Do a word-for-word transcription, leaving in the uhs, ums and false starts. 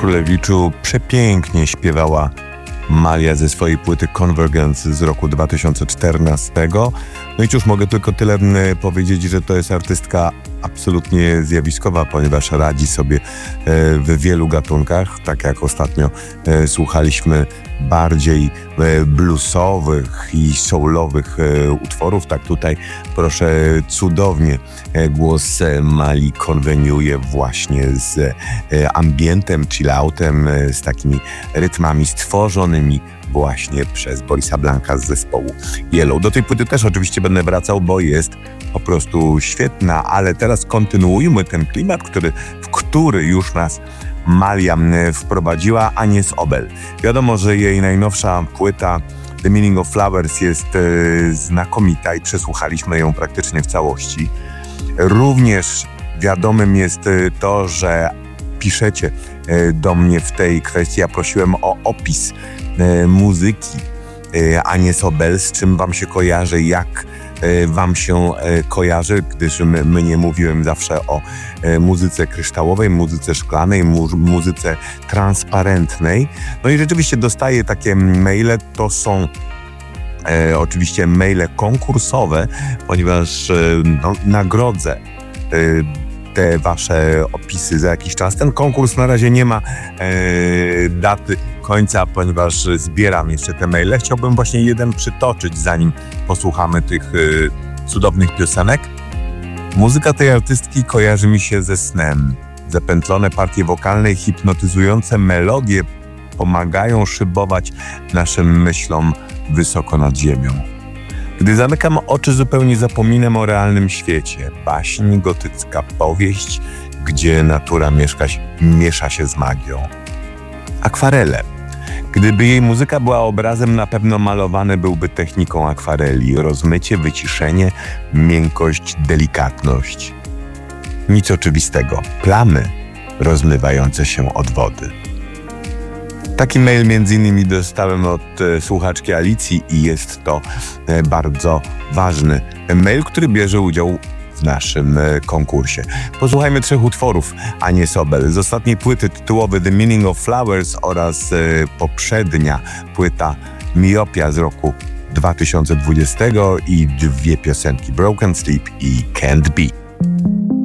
Królewiczu przepięknie śpiewała Malia ze swojej płyty Convergence z roku dwa tysiące czternastego. No i cóż, mogę tylko tyle powiedzieć, że to jest artystka absolutnie zjawiskowa, ponieważ radzi sobie w wielu gatunkach, tak jak ostatnio słuchaliśmy bardziej bluesowych i soulowych utworów, tak tutaj proszę cudownie głos Mali konweniuje właśnie z ambientem, chilloutem, z takimi rytmami stworzonymi właśnie przez Borisa Blanka z zespołu Yellow. Do tej płyty też oczywiście będę wracał, bo jest po prostu świetna, ale teraz kontynuujmy ten klimat, który, w który już nas Malia wprowadziła, Agnes Obel. Wiadomo, że jej najnowsza płyta The Meaning of Flowers jest e, znakomita i przesłuchaliśmy ją praktycznie w całości. Również wiadomym jest to, że piszecie e, do mnie w tej kwestii. Ja prosiłem o opis e, muzyki e, Agnes Obel, z czym wam się kojarzy, jak wam się kojarzy, gdyż mnie mówiłem zawsze o muzyce kryształowej, muzyce szklanej, mu- muzyce transparentnej. No i rzeczywiście dostaję takie maile, to są e, oczywiście maile konkursowe, ponieważ e, no, nagrodzę e, te wasze opisy za jakiś czas. Ten konkurs na razie nie ma e, daty końca, ponieważ zbieram jeszcze te maile. Chciałbym właśnie jeden przytoczyć, zanim posłuchamy tych y, cudownych piosenek. Muzyka tej artystki kojarzy mi się ze snem. Zapętlone partie wokalne i hipnotyzujące melodie pomagają szybować naszym myślom wysoko nad ziemią. Gdy zamykam oczy, zupełnie zapominam o realnym świecie. Baśń gotycka, powieść, gdzie natura mieszka, miesza się z magią. Akwarele. Gdyby jej muzyka była obrazem, na pewno malowany byłby techniką akwareli. Rozmycie, wyciszenie, miękkość, delikatność. Nic oczywistego. Plamy rozmywające się od wody. Taki mail między innymi dostałem od e, słuchaczki Alicji i jest to e, bardzo ważny mail, który bierze udział w naszym e, konkursie. Posłuchajmy trzech utworów Agnes Obel. Z ostatniej płyty tytułowy The Meaning of Flowers oraz e, poprzednia płyta Miopia z roku dwa tysiące dwudziestego i dwie piosenki Broken Sleep i Can't Be.